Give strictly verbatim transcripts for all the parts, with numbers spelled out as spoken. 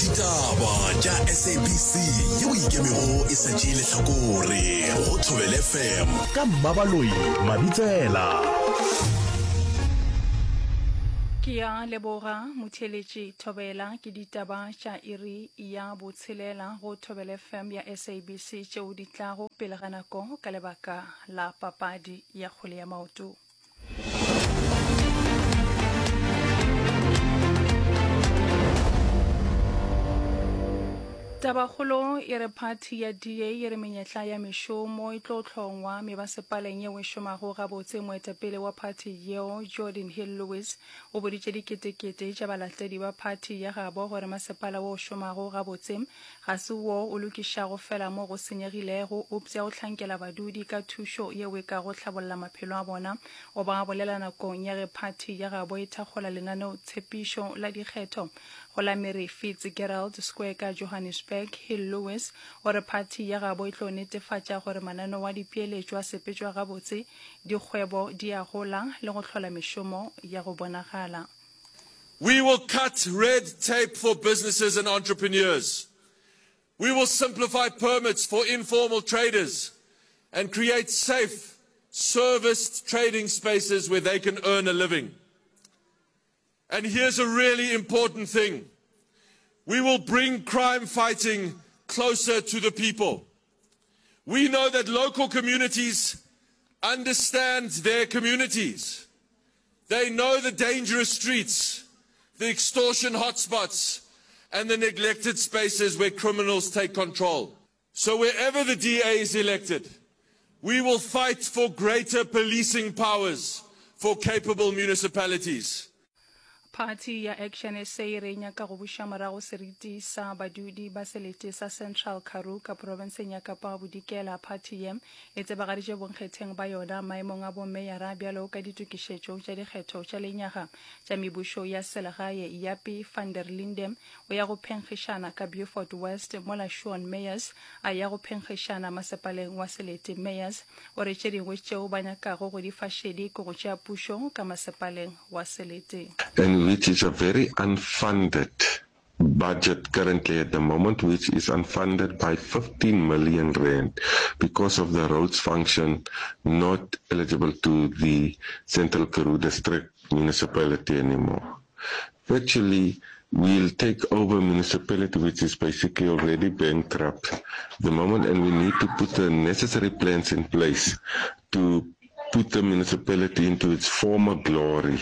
Ditaba tša S A B C yeo ikemego e setše lehlakore go Thobela F M ka Mmabaloi Mabitsela. Ke ya leboga motheletši Thobela ke ditaba tša iri ya botshelela go Thobela F M ya S A B C tšeo di tlago pele ga nako ka lebaka la papadi ya kgwele ya maoto. Tabakgolo e re party ya D A e re menyetla ya mešomo e tlo hlongwa mebasepaleng yeo e šomago gabotse moetapele wa party yeo Jordan Hill Lewis o boditše diketekete tša balahledi ba party ya gabo gore masepala wo o šomago gabotse ga se wo o lokišago fela mo go senyegilego upša o hlankela badudi ka thušo yeo e ka go hlabolla maphelo a bona o ba bolela nakong ya ge party ya gabo e thakgola lenaneo tshepišo la dikgetho go la Mary Fitzgerald Square ka Johannesburg. Hill Lewis gore party ya gabo e tlo netefatša gore manano wa dipeeletšo a sepetšwa gabotse dikgwebo di a gola le go hlola mešomo ya go bonagala. We will cut red tape for businesses and entrepreneurs. We will simplify permits for informal traders and create safe, serviced trading spaces where they can earn a living. And here's a really important thing. We will bring crime fighting closer to the people. We know that local communities understand their communities. They know the dangerous streets, the extortion hotspots, and the neglected spaces where criminals take control. So wherever the D A is elected, we will fight for greater policing powers for capable municipalities. Party ya Action S A re nyaka go buša morago seriti sa badudi ba selete sa Central Karoo ka provinseng ya Kapa Bodikela. Party ye e tsebagaditše bonkgetheng ba yona maemong a bomeyara bjalo ka ditukišetšo tša dikgetho tša lenyaga tša mebušo ya selegae. Yapi van der Linden o ya go phenkgišana ka Beaufort West mola Sean Meyers a ya go phenkgišana masepaleng wa selete. Meyers o re tše dingwe tšeo ba nyakago go di fašedi ko go tšea pušo ka masepaleng wa selete. Which is a very unfunded budget currently at the moment, which is unfunded by fifteen million rand because of the roads function not eligible to the Central Karoo District municipality anymore. Virtually, we'll take over municipality, which is basically already bankrupt at the moment, and we need to put the necessary plans in place to put the municipality into its former glory.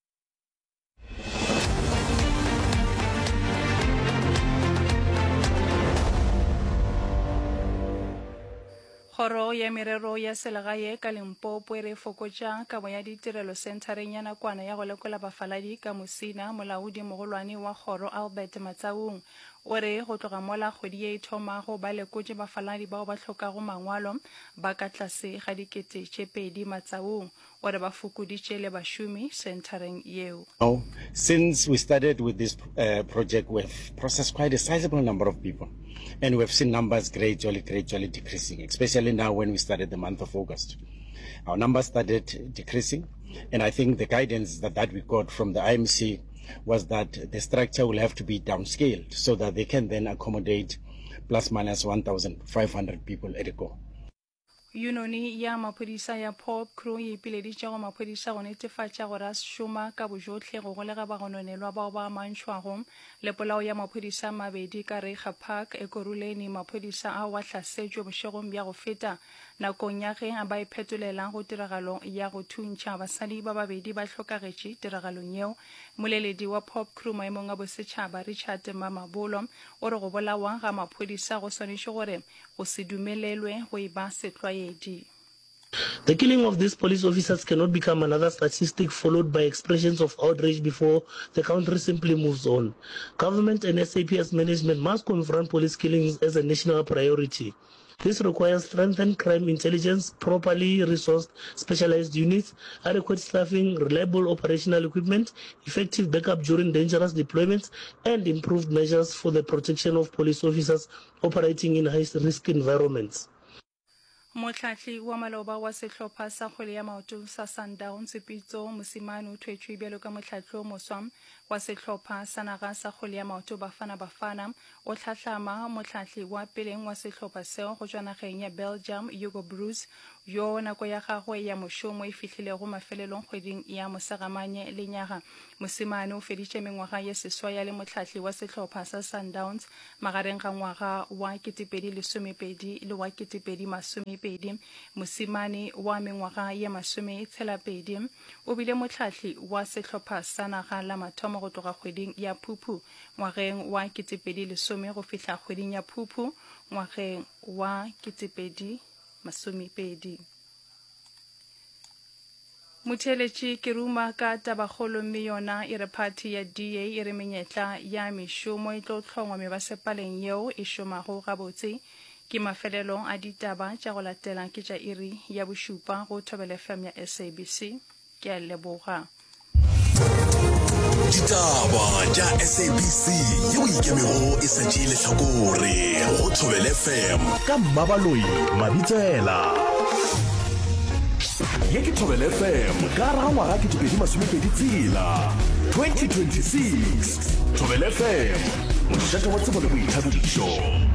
Kgoro ya merero ya selegae ka Limpopo e re fokotša kabo ya ditirelo sentareng ya nakwana ya go lekola bafaladi ka Musina. Molaodi mogolwane wa kgoro Albert Matsaung o re go tloga mola kgwedi ye e thomago ba lekotše bafaladi bao ba hlokago mangwalo ba ka tlase ga dikete tše pedi. Matsaung o re ba fokoditše le bašomi sentareng yeo. Oh, since we started with this uh, project, we've processed quite a sizable number of people. And we've seen numbers gradually, gradually decreasing, especially now when we started the month of August. Our numbers started decreasing, and I think the guidance that, that we got from the I M C was that the structure will have to be downscaled so that they can then accommodate plus minus one thousand five hundred people at a go. Yunoni ya maphodisa ya Pop Crew e ipileditše go maphodisa go netefatša gore a šoma ka bojotlhe go golega bagononelwa bao ba mantšhwago le polao ya maphodisa mabedi ka Reiger Park Ekurhuleni. Maphodisa a wa hlasetšwe bošegong bja go feta nakong ya ge a ba iphetolela go tiragalo ya go thuntšha basadi ba babedi ba hlokagetše tiragalong yeo. Moleledi wa Pop Crew maemong a bosetšhaba Richard Mamabolo o re go bolawa ga maphodisa go swanetše gore go se dumelelwe go eba setlwaedi. The killing of these police officers cannot become another statistic followed by expressions of outrage before the country simply moves on. Government and S A P S management must confront police killings as a national priority. This requires strengthened crime intelligence, properly resourced specialized units, adequate staffing, reliable operational equipment, effective backup during dangerous deployments, and improved measures for the protection of police officers operating in high-risk environments. Motlhatli wa maloba wa sehlopha sa kgwele ya maoto sa Sundowns Pitso Mosimane o thwetšwe bjalo ka motlhatli o moswa wa sehlopha sa naga sa kgwele ya maoto Bafana Bafana o tlhatlhama motlhatlhi wa peleng wa sehlopha seo go tswa nageng ya Belgium Hugo Broos yo nako ya gagwe ya mošomo e fitlhilego mafelelong kgweding ya Mosegamanye le nyaga. Mosimane o feditše mengwaga ye seswai le motlhatlhi wa sehlopha sa Sundowns magareng ga ngwaga wa ketepedi lesomepedi le wa ketepedi masomepedi. Mosimane wa mengwaga ye masome tshelapedi o bile motlhatlhi wa sehlopha sa naga la mathomo go tloga kgweding ya Phuphu ngwageng wa ketepedi lesome go fihla kgweding ya Phuphu ngwageng wa ketepedi masomepedi. Motheletši ke ruma ka tabakgolo mme yona e re phathi ya D A e re menyetla ya mešomo e tlo hlongwa mebasepaleng yeo e šomago gabotse ke mafelelong a ditaba tša go latela ke tša iri ya bošupa go Thobela F M ya S A B C. Ke a leboga. Ditaba tša S A B C yeo ikemego e setšile hlakore go Thobela F M ka Mmabaloi Mabitsela. Ye ke Thobela F M ka ra ngwaga ke tšepedi masomepedi tsela twenty twenty-six. Thobela F M mošate wa tsebo le boithabišo.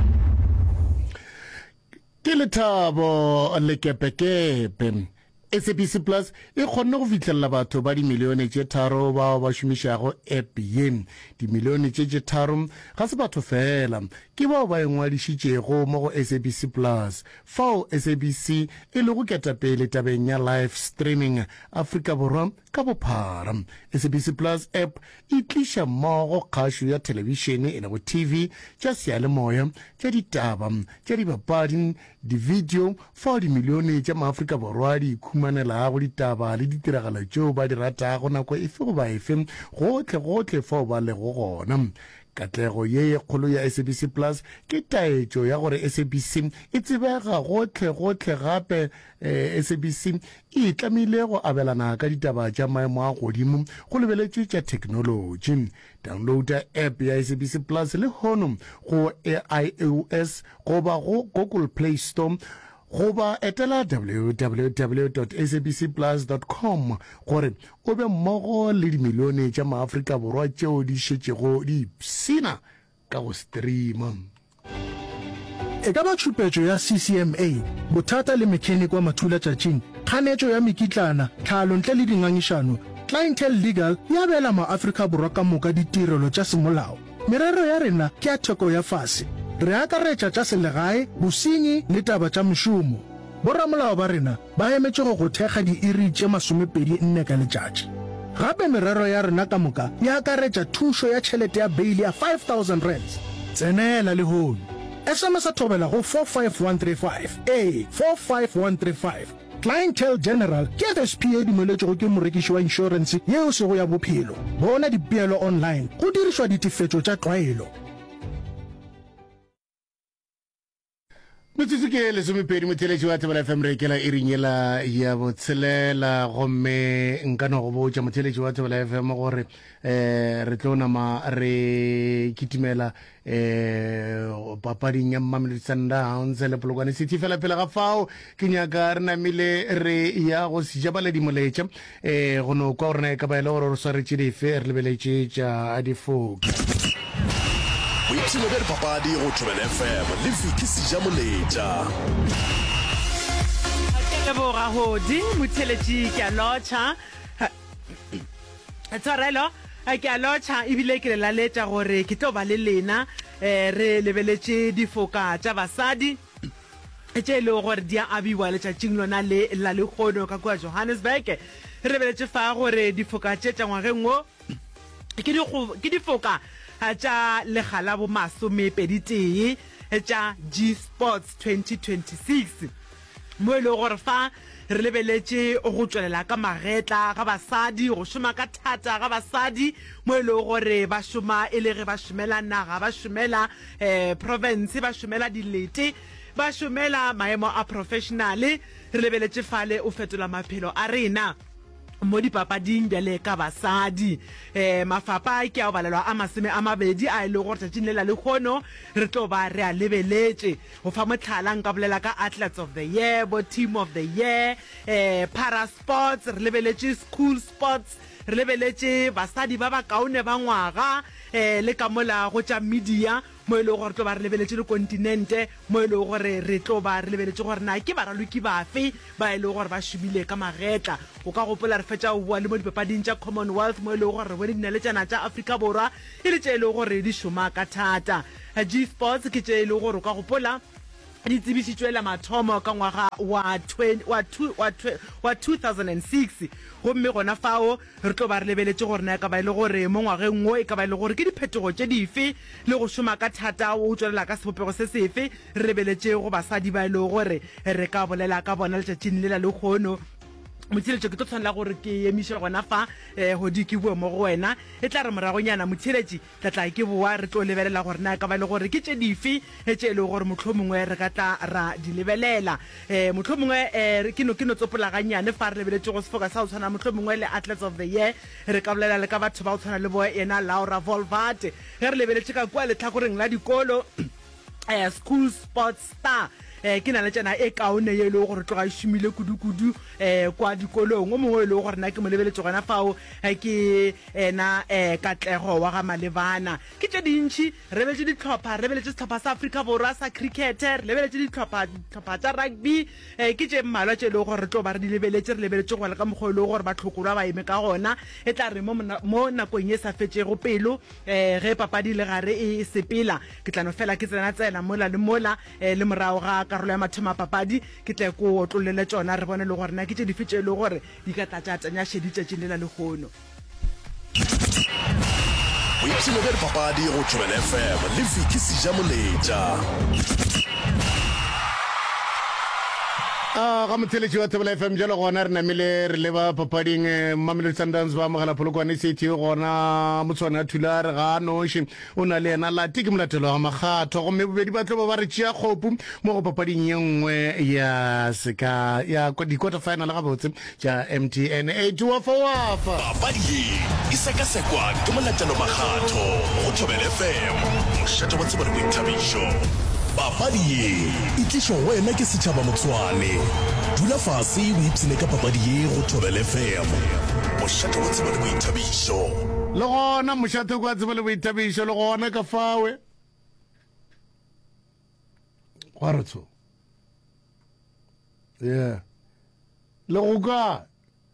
Ke Lethabo Lekepekepe. S A B C Plus e kgonne go fitlhelela batho ba dimilione tše tharo bao ba šomišago app ye. Dimilione tše tše tharo ga se batho fela, ke bao ba engwadišitšego mo go S A B C Plus fao S A B C e le go ketapele tabeng ya live streaming Afrika Borwa ka bophara. S A B C Plus app e tliša mmogo kgašo ya televišene e lego T V tša seyalemoya tša ditaba tša dibapadi di-video fao dimilione tša maAfrika Borwa di ikhumanelago ditaba le ditiragalo tšeo ba di ratago nako efe goba efe gohle gohle fao ba lego gona. Katlego ye ye kgolo ya S A B C Plus ke taetšo ya gore S A B C e tsebega gohle gohle gape. eh, S A B C e tlamile go abelana ka ditaba tša maemo a godimo go lebeletšwe tša technology. Downloada app ya S A B C Plus le hono go iOS goba go Google Play Store goba etela w w w dot s a b c plus dot com gore o be mmogo le dimilione tša maAfrika Borwa tšeo di šetšego di ipsina ka go streama. E ka ba tšhupetšo ya C C M A, bothata le mechanic wa mathula tšatšing, kganetšo ya mekitlana, tlhalo ntle le dingangišano, Clientele Legal ya bela maAfrika Borwa ka moka ditirelo tša semolao. Merero ya rena ke ya theko ya fase. Re akaretša tša selegae, bosenyi le taba tša mešomo. Boramolao ba rena ba emetše go go thekga diiri tše masomepedi nne ka letšatši. Gape merero ya rena ka moka ya akaretša thušo ya tšhelete ya beili ya five thousand rands. Tsenela le hono. S M S a thobela go four five one three five. A four five one three five. Clientele General ke F S P A dumeletšego ke morekiši wa insurance yeo se go ya bophelo. Bona dipeelo online go dirišwa ditefetšo tša tlwaelo. Metsotso ke lesomepedi motheletši wa Thobela F M re kela e rinyela ya botshelela gomme nka no go botša motheletši wa Thobela F M gore eh re tlo nama re kitimela eh papading ya Mamelodi Sundowns le Polokwane City fela pele ga fao ke nyaka re namile re ya go sejabale dimoletša eh go no kwa rena ka ba ile gore re swaretše dife re lebeletše tša difoki. Boitšhelo bja dipapadi go Thobela F M le Viki Sejamoletša. Ke leboga hodi motheletši ke a lotšha tshwarelo ke a lotšha ebile ke le laletša gore ke tlo ba le lena re lebeletše difoka tša basadi tše e le gore di a abiwa letšatšing lona le la lekgono ka kua Johannesburg. Re lebeletše fa gore difoka tše tša ngwageng wo ke difoka tša legala bo masomepedi tee tša G Sports twenty twenty-six mo e le gore fa re lebeletše go tšwelela ka magetla ga basadi go šoma ka thata ga basadi mo e le gore ba šoma e le ge ba šomela naga ba šomela eh, province ba šomela dilete ba šomela maemo a professionale. Re lebeletše fale o fetola maphelo a rena mo dipapading bjale ka basadi eh mafapa ke a balelwa a maseme a mabedi a ile go tšatšing le la lekgono re tlo ba re a lebeletše go fa motlhala nka bolela ka athletes of the year bo team of the year eh para sports re lebeletše school sports re lebeletse basadi ba ba kaone ba ngwaga eh le ka mola go tša media mo ile gore tlo ba re lebeletse le kontinente mo ile gore re tlo ba re lebeletse gore na ke baraloki bafe ba ile gore ba shubile ka magetla o ka gopola re fetša o bua le mo dipapading tša Commonwealth mo ile gore re bone dinaletsana tša Afrika Borwa e le tše ile gore di šoma ka thata G Sports ke tše ile gore o ka gopola di tsebisitswela mathomo ka ngwaga wa wa two thousand six gomme gona fao re tlo ba re lebeletse gore na ka ba ile gore mo ngwageng ngo e ka ba ile gore ke diphetogo tše dife le go šoma ka thata o tswelela ka sebopego se sefe re lebeletse go basadi ba ile gore re ka bolela ka bona letšatšing le la le kgono motheletše ke tlo tshwanela gore ke emiše gona fa um godi ke bue mo go wena e tla re moragonyana motheletše tla tla ke boa re tlo lebelela gore na ka ba le gore ke tše dife e tše e le gore motlho mongwe re ka tla ra di lebelela um motlho mongwe um ke no tsopola ganyane fa re lebeletse go sefoka sa o tshwana motlho mongwe le athletes of the year re ka bolela le ka batho ba o tshwana le bo ena Laura Volvat ge re lebeletse ka kua letlhakoreng la dikolo um school sports star eh ke na le tsena e kaone ye le gore tloga shumile kudu-kudu eh kwa dikolong o mongwe le gore na ke mo lebeletse gona fao ke ena eh Katlego wa ga Malebana ke tše dintši re beletse ditlhopha re beletse setlhopha sa Afrika Borwa sa cricket re lebeletse ditlhopha ditlhopha tša rugby eh ke tše mmalwa tše le gore re tlo ba re di lebeletse re lebeletse go le ka mogolo le gore ba tlhokolwa ba eme ka gona e tla re mo mo nakong e sa fetšego pelo eh ge papadi le gare e sepela ke tla no fela ke tsena tsena mola le mola eh le morao ga karolo ya mathoma papadi ke tle ko tlolele tsona re bone le gore na ke tše difetše le gore di ka tlatšatšanya šeditšetšeng le la lekgono o ipsene ka dipapadi go Thobela F M le Viki Sejamoletša a ga motheletši wa Thobela F M jalo gona re namile re leba papading Mamelodi Sundowns ba mogala polokwane city gona motswana thulare ga noši o na le ena lati ke molatelo wa magatho gomme bobedi ba tlo ba ba re tšea kgopu mo go papading ye nngwe ya seka ya di-quarter final ga botse tša M T N eight wafa wafa papadi ye e sekasekwa ke molatelo magatho go Thobela F M mošate wa tsebo le boithabišo papadi ye e tlišwa wena ke setšhaba Motswane dula fase o ipsene ka papadi ye go Thobela F M mošate wa tsebo le boithabišo le gona mošate wa tsebo le boithabišo le gona ka fawe gwa re tso yeah le go ka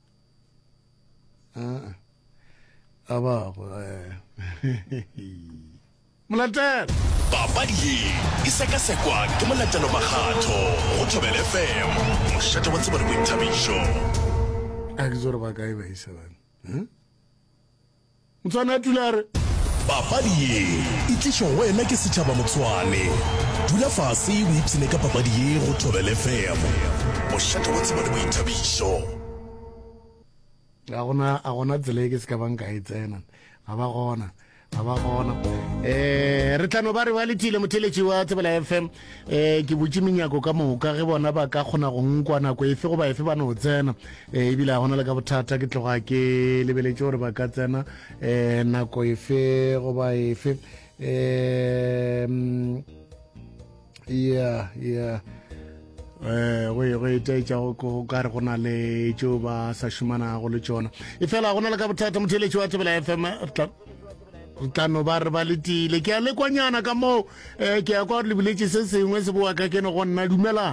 a ba go molatelo papadi ye e sekasekwa ke molatelo magatho go Thobela F M mošate wa tsebo le boithabišo a ke zore ba kae ba isa bana Motswana tulare papadi ye e tlišwa wena ke setšhaba Motswane dula fase o ipsene ka papadi ye go Thobela F M mošate wa tsebo le boithabišo a gona a gona tsela e ke se ka banka e tsena ga ba gona ga ba gona eh re tlano ba re ba letile motheletši wa Thobela F M eh ke botse menyako ka moka ge bona ba ka kgona go nkwa nako efe go ba efe ba no tsena eh ebile a gona le ka bothata ke tloga ke lebeletse gore ba ka tsena eh nako efe go ba efe eh yeah yeah eh we we tšea go ka re go na le tšeo ba sa šomanago le tšona e fela go na le ka bothata motheletši wa Thobela F M tlano ba re ba letile ke a lekwanyana ka moo um ke ya kwa le boletse se sengwe se boa ka kene go nna dumela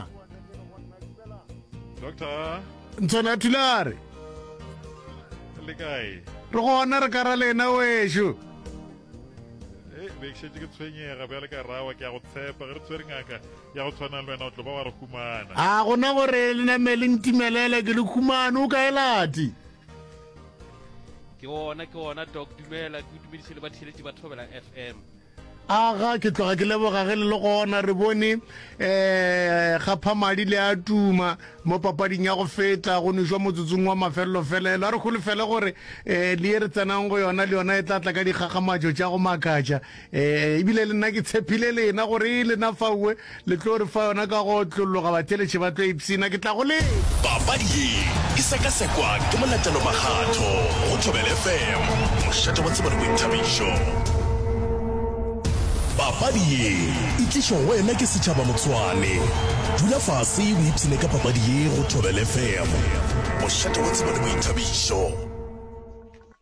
doctor ntshwana thulare le kae re gona re ka ra lena wešo eh be ke šetse ke tshwenyega bjale ka rawa ke ya go tshepa ge re tswere ngaka ya go tshwana le wena o tlo ba wa re humana a gona gore le namele ntimelele ke le humane o ka elati ke ona ke ona doc dumela ke dumedise le batheletši ba Thobela F M aga ke tloga ke leboga ge le le gona re bone um gaphamadi le a tuma mo papading ya go feta go nešwa motsotsong wa mafelelo felela re kgolefele gore um le ye re tsenang go yona le yona e tlatla ka dikgakgamatšo tša go makatša um ebile le nna ke tshepile lena gore e lena faue le tlo re fa yona ka go tlologa batheletše ba tlo ipsina ke tla go le papadi ye e sekasekwa ke molatelo magatho go Thobela F M mošate wa tsebo le boithabišo papadi ye e tlišwa wena ke setšhaba Motswane dula fase o ipsene ka papadi ye go Thobela F M mošate wa tsebo le boithabišo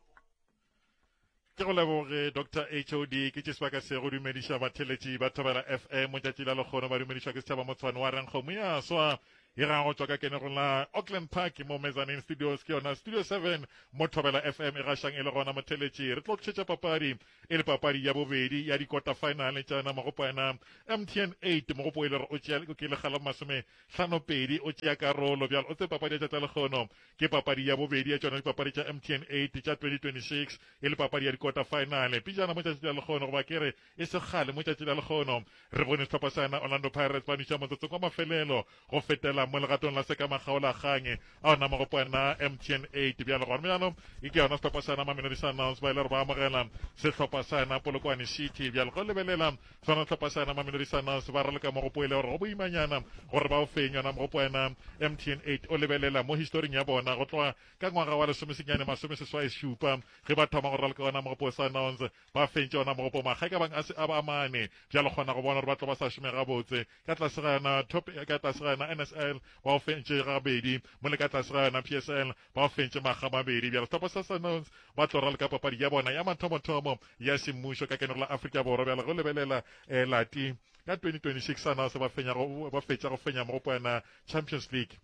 leboge Doctor H O D ke tswa ka se go dumedisha batheletši ba Thobela F M mo tšatši la lekgono ba dumedisha ke setšhaba Motshwane wa Rankgomo ya swa e ga go tswa ka kene go la Auckland Park mo Mezzanine Studios ke yona Studio seven mo Thobela F M e gašang e le gona motheletši re tlo tšhetša papadi e le papadi ya bobedi ya di quarter final tšana mogopana M T N eight mogopo e le re o tšea ke le gala masome hlano pedi o tšea karolo bjalo o tse papadi ya tša lekgono ke papadi ya bobedi ya tšona dipapadi tša M T N eight tša twenty twenty-six e le papadi ya di quarter final pijana mo tšatši la lekgono goba kere e se gale mo tšatši la lekgono re bone sehlopha sana Orlando Pirates ba niša motsotso kwa mafelelo go fetela mo legatong la seka magaola gange a ona mogopana M T N eight bjalo gona bjalo e ke yona sehlopha sana Mamelodi Sundowns ba ile re ba amogela sehlopha sana Polokwane City bjalo go lebelela sona sehlopha sana Mamelodi Sundowns ba raleka mogopo ile gore go boimanyana gore ba o fenya na mogopana M T N eight o lebelela mo historing ya bona go tloa ka ngwaga wa lesomesenyane masome seswai šupa ge ba thoma go raleka ona mogopo Sundowns ba fentše ona mogopo maga ka bang a ba amane bjalo kgona go bona gore ba tlo ba sa šome gabotse ka tlase ga yona top ka tlase ga yona N S L ba o fentše gabedi mo le ka tlase ga yona P S L ba o fentše maga mabedi bjalo sehlopha sa Sundowns ba tlo raleka papadi ya bona ya mathomothomo ya semmušo ka kenero la Afrika Borwa bjalo go lebelela eh, lati ka twenty twenty-six Sundowns ba fenya go ba fetša go fenya mogopo yana Champions League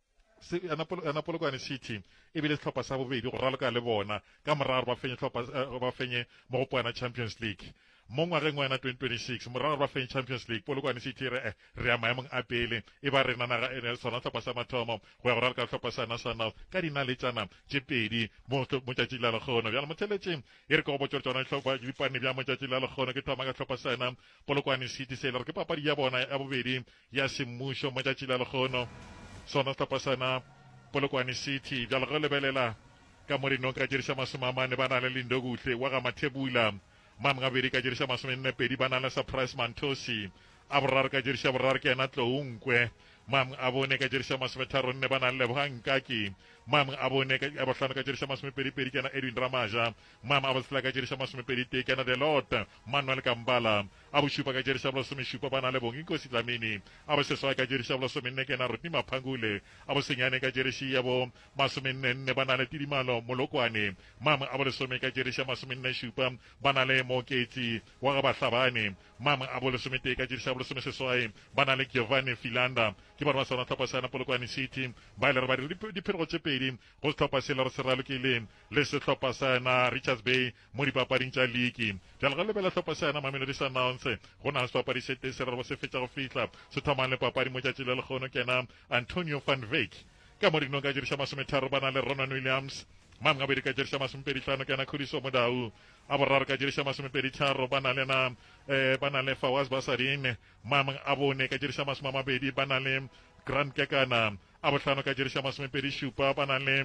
ana Polokwane City e bile sehlopha sa bobedi go raloka le bona ka morago ba fenye sehlopha ba fenye mogopo yana Champions League mo ngwageng wa twenty twenty-six morago ba fenye Champions League Polokwane City re re ya maemong a pele e ba re nana sona sehlopha sa mathomo go ya go raloka sehlopha sa national ka dinaletšana tše pedi mo tšatši la lekgono bjalo motheletšeng e re ka go botša tsona sehlopha dipane bja mo tšatši la lekgono ke thoma ka sehlopha sana Polokwane City se le re ke papadi ya bona ya bobedi ya semmušo mo tšatši la lekgono sona sehlopha sana Polokwane City bjalo go lebelela ka mo dinong ka diriša masome a mane ba na le Lindokuhle wa ga Mathebula mam gabedi ka diriša masome nne pedi ba na le Surprise Mantosi a boraro ka diriša boraro ke yena Tlounkwe mam a bone ka diriša masome tharo nne ba na le Lebogankaki mam a bone ka a bohlano ka diriša masome pedi pedi ke yena Edwin Ramaja mam a bohlano ka diriša masome pedi te ke yena Delota Manuel Kambala a bošupa ka diriša bolesome šupa ba na le Bonginkosi Dlamini a bo seswai ka diriša bolesome nne ke yena Rodney Maphangule a bo senyane ka diriši ya bo masome nne nne ba na le Tidimalo Molokwane mam a bo lesome ka diriša masome nne šupa ba na le Moketsi wa ga Bahlabane mam a bo lesome te ka diriša bolesome seswai ba na le Giovanni Filanda ke ba ba sona sehlopha sana Polokwane City ba ile re ba diphetogo tše pedi go sehlopha se le re se ralokileng le sehlopha sana Richards Bay mo dipapading tša league bjalo go lebela sehlopha sana Mamelodi Sundowns go na sepapadi se te se re bo se fetša go fihla se thomang le papadi mo tšatši le lekgono ke na Antonio van Wyk ka mo dinong ka diriša masome tharo ba na le Ronan Williams mam gabedi ka diriša masome pedi hlano ke na Khudiso Modau a boraro ka diriša masome pedi tharo ba na le na eh, ba na le Fawaz Basadine mam a bone ka diriša masome a mabedi ba na le Grant Kekana a bohlano ka diriša masome pedi šupa ba na le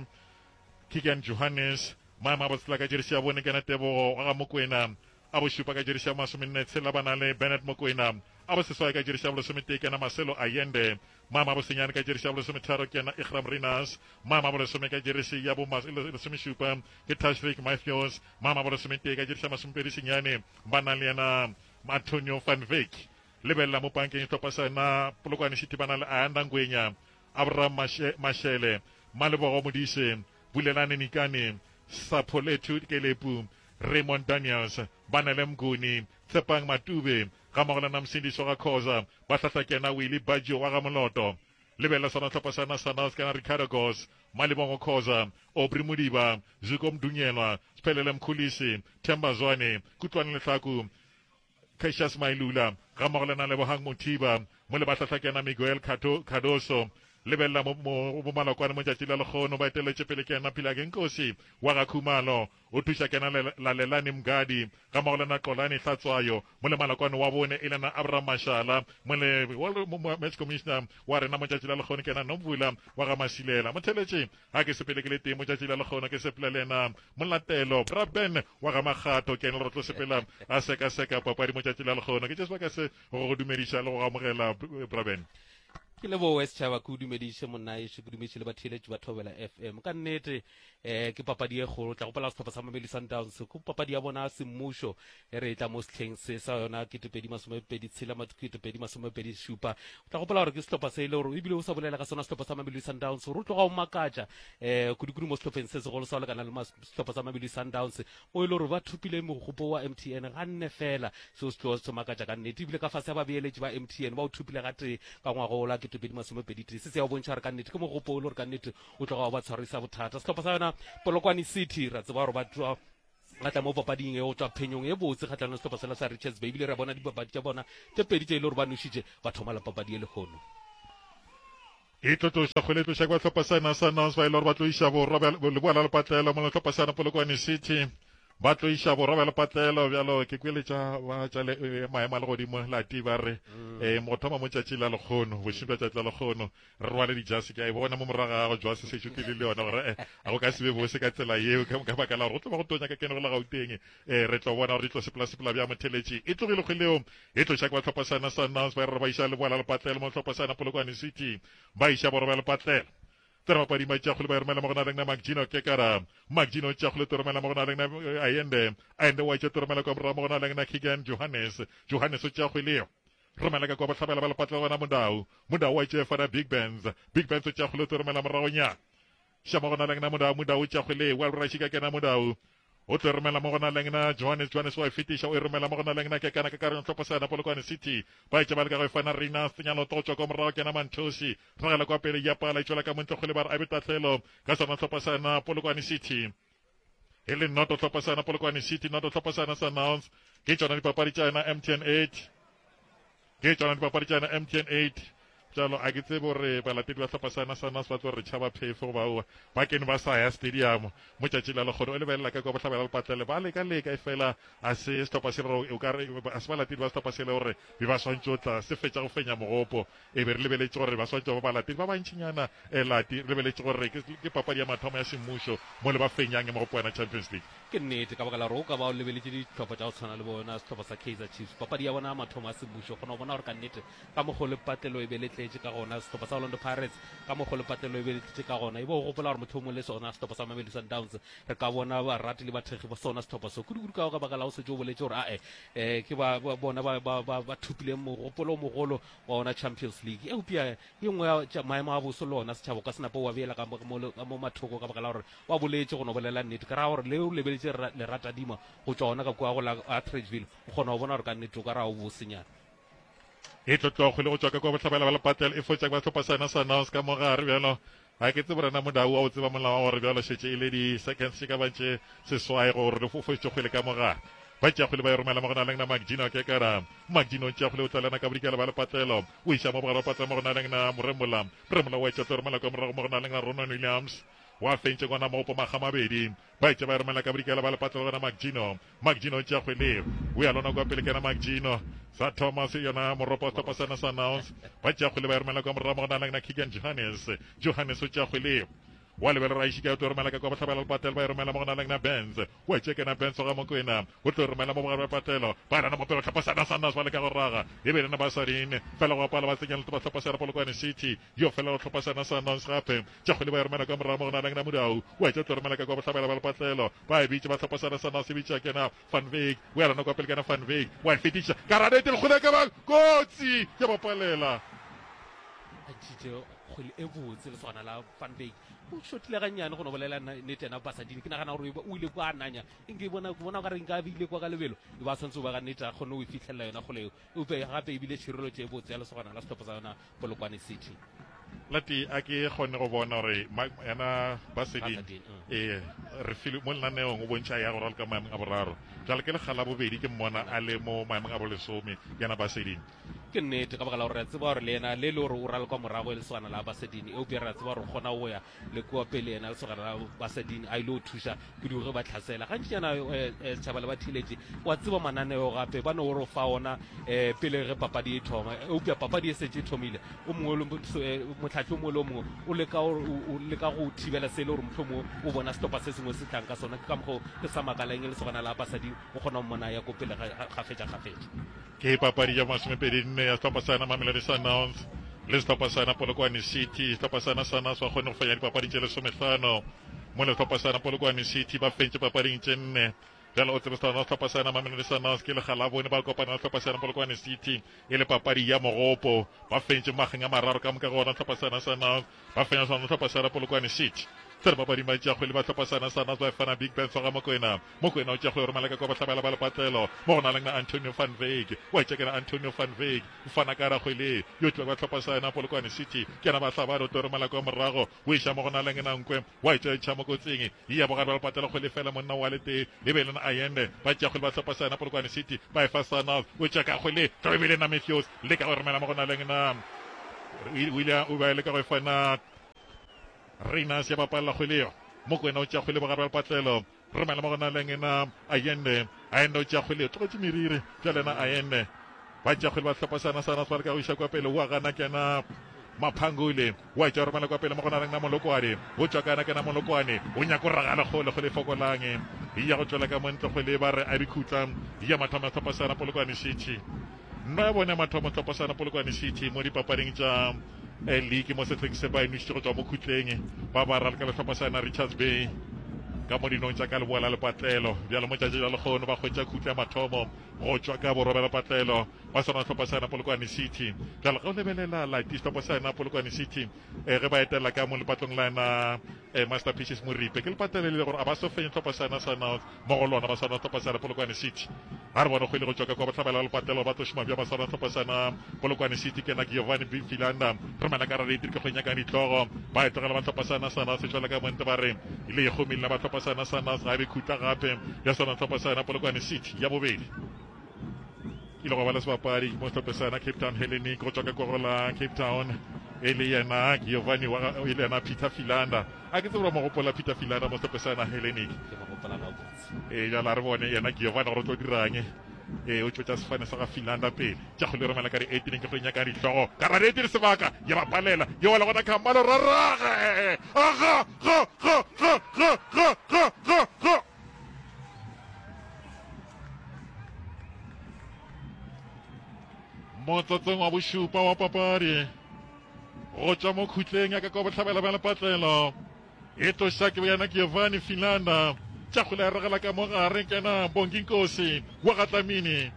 Kigan Johannes mam a botsela ka diriša bone ke na Tebogo wa ga Mokwena a bošupa ka diriša masome nne tshela ba na le Bernard Mokwena a bo seswai ka diriša bolesome te ke na Marcelo Allende mama bo senyane ka diriša bolesome tharo ke na Ikram Rinas mama bo lesome ka diriša ya bo lesome šupa ke Tashrik Matthews mama bo lesome te ka diriša masome pedi senyane ba na le yena Antonio van Wyk lebelela mo pankeng sehlopha sana Polokwane City ba na le Ayanda Ngwenya Abraham Mashele Malebogo Modise Bulelane Nikane Sapholethu Kelepu Raymond Daniels Banele Mnguni Tsepang Matube ga Magolana Msindiso ga Khoza ba hlatla kena Willie Bajo wa ga Moloto lebela sona sehlopha sana Sundowns kana Ricardo Gos Malibongo Khoza Obri Mudiba Zuko Mdunyelwa Siphelele Mkhulisi Themba Zwane Kutlwane Lehlaku Cassius Mailula ga Magolana Lebohang Mothiba mo le ba hlatla kena Miguel Cardoso lebella mo mo malokwane mo tšatši la lekgono ba eteletše pele ke yena Philake Nkosi wa ga Khumalo o thuša kena Lalelane Mngadi ga Magolana Xolani Hlatswayo mo le malokwane wa bone e lena Abraham Mashala mo le match commissioner wa rena mo tšatši la lekgono ke yena Nomvula wa ga Masilela mo theletše ga ke sepele ke le teng mo tšatši la lekgono ke sepela lena Molatelo Braben wa ga Makgatho ke ene re tlo sepela a seka-seka papadi mo tšatši la lekgono ke tše sebaka se go go dumediša le go amogela Braben ke le bo west chaba ku dumediše monna e se ku dumediše le batheletši ba Thobela F M ka nnete eh ke papadi e kgolo tla gopola setlhopha sa Mamelodi Sundowns go papadi ya bona semmušo e re tla mo setlheng se sa yona ke tepedi masomepedi tshela ke tepedi masomepedi šupa tla gopola gore ke setlhopha se ile gore ebile o sa bolela ka sona setlhopha sa Mamelodi Sundowns gore o tloga o makatša eh kudu-kudu mo setlhopheng se segolo sa o lekana le setlhopha sa Mamelodi Sundowns o ile gore ba thupile mogopo wa M T N ga nne fela seo se tlo se makatša ka nnete ebile ka fase ya babeeletši ba M T N ba o thupile gate ka ngwago la ke tepedi masomepedi tee se se ya o bontšha gore ka nnete ke mogopo o le gore ka nnete o tloga o ba tshwarisa bothata setlhopha sa yona Polokwane City ra tseba gore ba tloa ga tla mo papading e o tswa phenyong e botse kgatlhano le setlhopha sela sa Richards Bay ebile re bona dipapadi tša bona tše pedi tše e le gore ba nošitše ba thoma la papadi e lekgono e tlotloša kgweletloša ka tlhopha sana sa Nouns ba e le gore ba tloiša borwa le boala le patlelo mo tlhopha sana Polokwane City ba tloiša borwa le patlelo bjalo ke kweletša ba tša maemo a le godimo lati ba re um mo thoma mo tšatši la lekgono bošimpa tšatši la lekgono re rwale dijase ke a e bona mo moraga gago jwase setšo ke le le yona gore a go ka se be bose ka tsela yeo ka baka la gore go tlo ba go tonya ka kene go la gauteng um re tlo bona gore di tlo sepela-sepela bja motheletši e tlogile kgweleo e tloša ke ba tlhopha sana sa Nouns ba re ba iša le boala le patlelo mo tlhopha sana Polokwane City ba iša borwa le patlelo tera mapadi ma tšakgole ba e romela mo gona leng na Magino ke kara Magino tšakgole te romela mo gona leng na Ayende Ayende wa itše te romela kwa morra mo gona leng na Kigan Johannes Johannes o tšakgoleo romela ka kwa batlhabela ba lepatla gona Mondau Mondau wa itše fara Big Benz Big Benz o tšakgole te romela moragonyana ša mo gona leng na Mondau Mondau o tšakgole wa raši ka kena Mondau o tlo romela mo gona leng na Johannes Johannes wa fetiša o e romela mo gona leng na ke kana ka kareng tlhopha sana Polokwane City ba itse ba le ka go fana Rina senyalo to tswa kwa morago kena Manthosi ragela kwa pele ya pala itšwela ka montle go le ba re a betatlhelo ka sona tlhopha sana Polokwane City e le noto tlhopha sana Polokwane City noto tlhopha sana sa Nouns ke tsona dipapadi tša yona M T N eight ke tsona dipapadi tša yona M T N eight jalo a ke tsebe gore balatedi ba tlhopha sana sa Nouns ba tlo re tšhaba phefo bao ba kene ba sa ya stadium mo tšatši la lekgono o lebelela ka kwa botlhabela le patlele ba leka-leka e fela a se setlhopha se a se balatedi ba setlhopha se le gore be ba swantse o tla se fetša go fenya mogopo e be re lebeletše gore ba swantse ba balatedi ba bantšinyana lati re lebeletše gore ke papadi ya mathomo ya semmušo mo le ba fenyang e mogopo yana Champions League ke nnete ka baka la gore o ka ba o lebeletše ditlhopha tša go tshwana le bona setlhopha sa Kaizer Chiefs papadi ya bona mathomo a semmušo kgona go bona gore ka nnete ka mokgo le patlelo e beletletše ka gona setlhopha sa Orlando Pirates ka mokgo le patlelo e beletletše ka gona e bo go gopola gore motho mongwe le sona setlhopha sa Mamelodi Sundowns re ka bona barati le bathegi ba sona setlhopha so kudu-kudu ka ka baka la o setse o boletse gore ae um ke bona ba thupileng mogopolo o mogolo wa ona Champions League e upia e nngwe ya maemo a boso le ona setšhabo ka senapo wa beela ka mo mathoko ka baka la gore wa boletse go no bolela nnete ka raya gore le o lebeletse lerata dima go tswa ona ka kua go la Atteridgeville o kgona go bona gore ka nnete o ka raya o bosenyana e tlotlo go le go tswa ka kwa botlhabela ba lepatela e fotsa ba tlhopha sana sa Nouns ka mogare bjalo ga ke tsebe rena Mondau a o tseba molao wa gore bjalo šetse e le di-seconds ka bantše seswae gore le fofetše kgwele ka mogare ba tšakgole ba e romela mo gona leng na Magino ke kara Magino tšakgole o tlalana ka bodikela ba lepatlelo o iša mo bogare ba patlelo mo gona leng na Moremola Moremola wa itša tlo romela ka morago mo gona leng na Ronan Williams wa fentse gona mo go maga mabedi ba itse ba romela ka bodikela ba lepatlelo gona Magino Magino tšakgole o ya lona kwa pele kena Magino sa Thomas yona moropo tlhopha sana sa Nouns ba tšakgole ba e romela ka morago mo gona leng na Kigan Johannes Johannes o tšakgole wa lebele ra išika o tlo romela ka kwa botlhabela le patlelo ba e romela mo gona leng na Benz wa tšekena Benz ga mokwena o tlo romela mo bogare ba patlelo ba rana mopelo tlhopha sana sa Nouns ba le ka go raga e be rena ba sadine fela go apala ba tsenyana le tlhopha sana Polokwane City yo fela go tlhopha sana sa Nouns gape tšakgole ba e romela ka morago mo gona leng na Modau wa tšo tlo romela ka kwa botlhabela ba le patlelo ba e bitse ba tlhopha sana sa Nouns e bitša kena Van Wyk o ya lona kwa pele kena Van Wyk wa e fetiša karanete le kgole ka ba kotsi ya bapalela a tšitše kgwele e botse le swana la Van Wyk o shotile gannyane go no bolela netena Basadini ke nagana gore o ile kwa ananya nke bona bona ka re nka bile kwa ka lebelo e ba tshwantse ba ka neta kgone o fitlhelela yona goleo o be gape e bile tshirelo tše botse ya lesogana la setlhopha sa yona Polokwane City lati a ke kgone go bona gore yana Basadini e re file mo lenaneong o bontšha ya gore le ka maemong a boraro jale ke legala bobedi ke mmona a le mo maemong a bolesome yana Basadini ke nnete ka baka la gore re tseba gore le ena le le gore o ra le kwa morago e lesogana la Basadini e opia re tseba gore kgona go ya le kua pele ena lesogana la Basadini a ile o thuša kudu ge ba tlhasela gantši yana setšhaba le ba thiletše wa tseba mananeo gape ba ne o re fa ona um pele ge papadi e thoma e opia papadi e setse e thomile o mongwe motlhatlhi o mongwe le o mongwe o leka go thibela se le gore motlho mongwe o bona setlhopha se sengwe se tlang ka sona ke ka mokgwa ke sa makaleng e lesogana la Basadini o kgona go mona ya ko pele gafetša-gafetša ke papadi ya masomepedi nne ya setlhopha sana Mamelodi Sundowns le setlhopha sana Polokwane City setlhopha sana sa Nouns wa kgone go fenya dipapadi tše lesomehlano mo le tlhopasana Polokwane City ba fentse papading tse nne jalo o tsebesa na tlhopasana Mamelodi Sundowns ke le gala bone ba kopana na tlhopasana Polokwane City e le papadi ya Moropo ba fentse mageng a mararo ka moka gona tlhopasana Sundowns ba fentse na tlhopasana Polokwane City tsere papadi ba tja khwele ba tlhopasana Sundowns ba fana Big Ben tsoga Mokoena Mokoena o tja khwele romela ka kwa batlhabela ba le patlelo mo gona leng na Antonio van Wyk wa tja kana Antonio van Wyk o fana ka ra khwele yo tla ba tlhopasana Polokwane City ke na ba tlhaba ro romela kwa morago o isha mo gona leng na nkwe wa tja tja mo kotsing ya bo ga ba patlelo khwele fela monna wa lete le bele na ayende ba tja khwele ba tlhopasana Polokwane City ba e fa Sundowns o tja ka khwele tlo bele na Matthews le ka romela mo gona leng na William o ba le ka go fana Reina se ba palla khweleo Mokoena o tja khwele ba ga ba patlelo romela mo gona leng na ayende ayende o tja khwele tlo tsi mirire jale na ayende ba tja khwele ba tlhopasana sana sa ka go isha kwa pele wa gana kena Maphangule wa tja romela kwa pele mo gona leng na Molokwane o tja kana kana Molokwane o nya go ragala khole khole fokolange ya go tlola ka montle khwele ba re a dikhutsang ya mathama tlhopasana Polokwane City nna bona mathama tlhopasana Polokwane City mo dipapading tja e league mo setleng se ba initse go tswa mo khutleng ba ba rala ka le tlhopasana Richards Bay ka mo dinong tsa ka le boela le patlelo bjalo mo tjatši la lekgono ba khwetša khutla mathomo go tswa ka borobela patlelo ba sona tlhopasana Polokwane City bjalo ga o lebelela la tlhopasana Polokwane City e ge ba etela ka mo lepatlong la na Masterpieces Moripe ke le patelele gore a ba so fenya tlhopasana sana mo go lona ba sona tlhopasana Polokwane City a re bona go ile go tswa ka kwa ba tlhabela le patlelo ba tloshima bja ba sona tlhopasana Polokwane City ke na Giovanni Filanda re mana ka ra le ka go nyaka ditlogo ba etela ba tlhopasana sana se tswela ka monte ba re ile go milla ba tlhopasana sana ga be khutla gape ya sona tlhopasana Polokwane City ya bobedi ile go ba le sebapadi mo tlhopasana Cape Town Hellenic go tswa ka korola Cape Town ele yena Giovanni wa ile yena Peter Filanda a ke tsebra mo gopola Peter Filanda mo tlhopasana Hellenic e ya la re bone yena Giovanni go tlo dirang e o tšotša sefane sa ga Filanda pele tša go le romela ka di eighteen ke go nyaka ditlogo ka ra eighteen sebaka ya ba palela yo wala gona khambalo rarage aga ga ga ga ga ga ga ga ga motsotsong wa bošupa wa papadi go tšwa mo khutleng ya ka kwa botlhabela ba le patlelo e tloša ke yana Giovanni Filanda tša go le regela ka mo gare kena Bonginkosi wa Gatlamini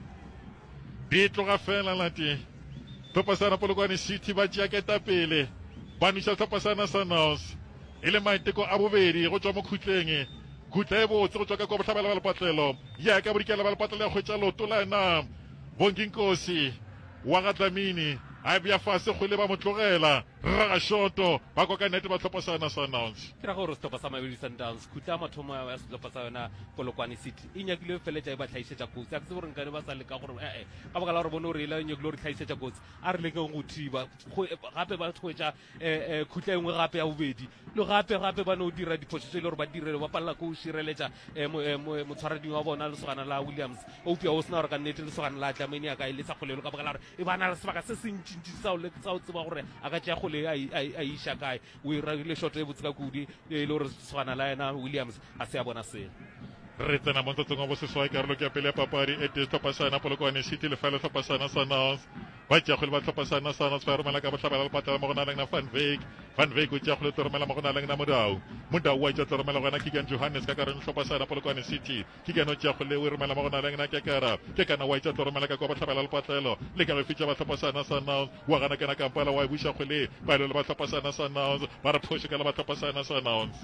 di tloga fela lati tlhopasana Polokwane City ba tšea ketapele ba niša tlhopasana Sundowns e le maiteko a bobedi go tšwa mo khutleng khutla e botse go tswa ka kwa botlhabela ba le patlelo ya ka bodikela ba le patlelo ya kgwetša loto la ena Bonginkosi wa Gatlamini a bia fase go le ba motlogela raga shoto ba kwa ka nete ba tlhopasana Sundowns ke ra gore setlhopha sa Mamelodi Sundowns khutla mathomo ya setlhopha sa yona Polokwane City e nyakile feletša e ba tlhaišetša kotsi a ke se gore nkane ba sa leka gore ee ka boka la gore bone gore e la nyakile gore tlhaišetša kotsi a re lekeng go thiba gape ba thwetša khutla engwe gape ya bobedi le gape gape ba no dira diphoso tse le gore ba direle ba palela ko o šireletša motshwarading wa bona lesogana la Williams opia o sena gore ka nnete lesogana la Tlamini a ka e le sa kgolelo ka boka la gore e bana le sebaka se se ntšintši sao le tsao tseba gore a ka tšea kgole a iša kae o irile shoto e botse ka kudi e le gore swana la ena Williams a se a bona seo re tsena mo ntlotsong wa boseswai karolo ke ya pele ya papadi e te tlhopasana Polokwane City le fela tlhopasana Sundowns ba tšea kgole ba tlhopasana Sundowns ba romela ka botlhabela le patela mo go na leng na Van Wyk Van Wyk o tšea kgole tlo romela mo go na leng na Modau Modau wa tšea tlo romela gona Kigan Johannes ka kareng tlhopasana Polokwane City Kigan o tšea kgole o romela mo go na leng na Kekara Kekana wa tšea tlo romela ka kwa botlhabela le patlelo le ka go fitša ba tlhopasana Sundowns wa gana kana Kampala wa e buša kgole ba ile le ba tlhopasana Sundowns ba re phoshe ka le ba tlhopasana Sundowns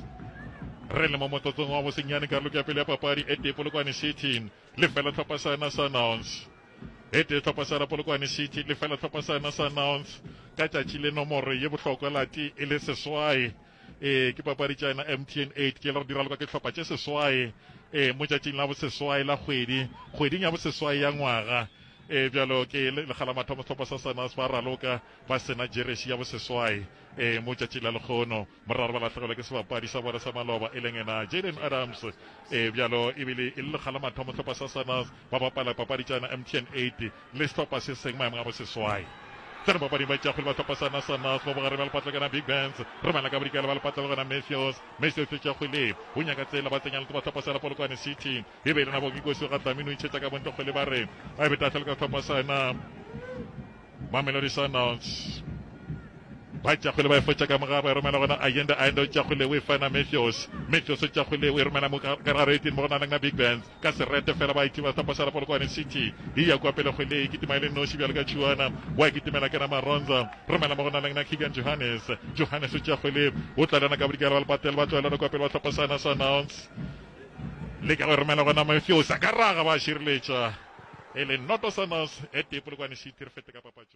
re le mo motlotsong wa bosenyane karolo ke ya pele ya papadi e te Polokwane City le fela tlhopasana Sundowns e te tlhopasana Polokwane City le fela tlhopasana Sundowns ka tšatši le nomoro ye bohlokwa lati e le seswai e ke papadi tša ena M T N eight ke le go dira le ke tlhopha tše seswai e mo tšatšing la boseswai la kgwedi kgweding ya boseswai ya ngwaga e bjalo ke le gala mathomo tlhopha sa Sundowns ba raloka ba sena jeresi ya boseswai e mo tšatši la lekgono moraro ba latlhegelwa ke sebapadi sa bona sa maloba e leng ena Jaden Adams e bjalo ebile e le gala mathomo tlhopha sa Sundowns ba bapala papadi tša ena M T N eight le setlhopha se seng maemo a boseswai tsena papadi ba tšea kgole ba tlhopasana Sundowns mo bogare ba lepatla kana Big Bands re mana ka bodikela ba lepatla gona Matthews Matthews e tšea kgole o nyaka tsela ba tsenya le ba tlhopasana Polokwane City e be le na Bonginkosi ga Tlamini o itšhetša ka bontle kgole ba re a be tatlhela ka tlhopasana Mamelodi Sundowns ba tšakgole ba efotša ka moga ba romela gona agenda aenda o tšakgole o e fana Matthews Matthews o tšakgole o e romela mo kargare eighteen mo gona leng na big bands ka serete fela ba itima tapasala Polokwane City e ya kwa pele kgwele e kitima ile noši bjale ka tšhuana wa kitimela ke na Maronza romela mo gona leng na Keegan Johannes Johannes o tšakgole o tlalana ka bodikela ba lepatela ba tloelana kwa pele ba tapasana sa announce le ka go romela gona Matthews a ka raga ba šireletša e le noto sa announce e te Polokwane City re fete ka papatšo.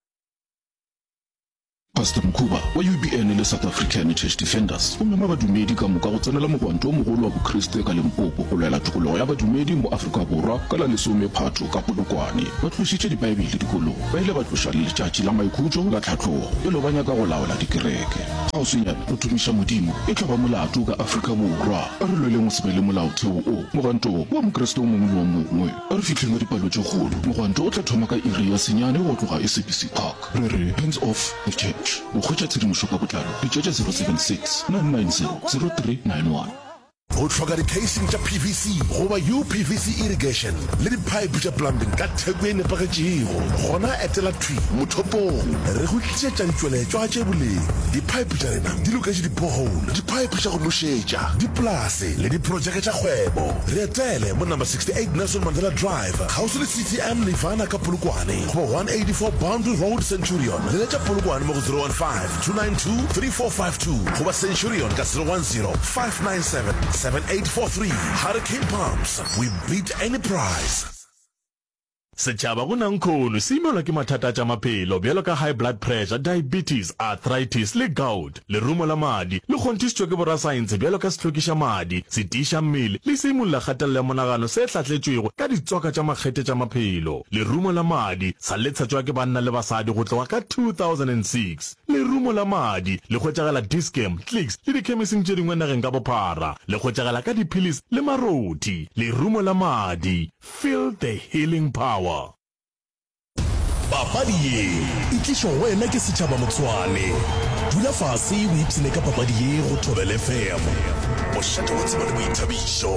Pastor Mkhuba wa U B N le South African Church Defenders o mema badumedi ka moka go tsenela mogwanto o mogolo wa bokriste ka Limpopo go lwela tikologo ya badumedi mo Afrika Borwa ka la lesome Phatho ka Polokwane ba tlositše dibaebele dikolong ba ile ba tloša le letšatši la maikhutšo la tlhatlhogo e lo ba nyaka go laola dikereke ga o senyana o thumiša modimo e tla ba molato ka Afrika Borwa a re lweleng o se be le molaotheo o mogwanto wa mokreste o mongwe le o mongwe a re fitlheng ka dipalo tše kgolo mogwanto o tla thoma ka iri ya senyane go tloga S A B C Park re re hands off the church o khwetša tshedimošo ka botlalo letšatša zero seven six nine nine zero zero three nine one. Go tlhoka di-casing tša P V C goba U P V C irrigation le di-pipe tša plumbing ka theko e nepagetšego gona etela twi mothopong re go tlišetša ditšweletšwa tše boleng di-pipe tša rena di loketše di-borehole di-pipe tša go nošetša dipolase le diprojeke tša kgwebo re etele mo number sixty-eight Nelson Mandela Drive kgauswi le C T M Lefana ka Polokwane goba one eighty-four Boundary Road Centurion le letša Polokwane mo go zero one five two nine two three four five two goba Centurion ka zero one zero five nine seven seven eight four three. Hurricane Pumps, we beat any price. Setšhaba go nang khono se imelwa ke mathata tša maphelo bjalo ka high blood pressure, diabetes, arthritis le gout lerumo la madi le kgontišitšwe ke borasaense bjalo ka sehlokiša madi setiša mmele le se imolola kgatelelo ya monagano se hlatletšwego ka ditswaka tša makgete tša maphelo lerumo la madi sa letšhatšwa ke banna le basadi go tloga ka two thousand six lerumo la madi le hwetšagela Dischem, Clicks le dikhemising tše dingwe nageng ka bophara le hwetšagela ka diphilis le maroti lerumo la madi. Feel the healing power. Papadi ye e tlišwa wena ke setšhaba Motswane dula fase o ipsene ka papadi ye go Thobela F M mošate wa tseba le boithabišo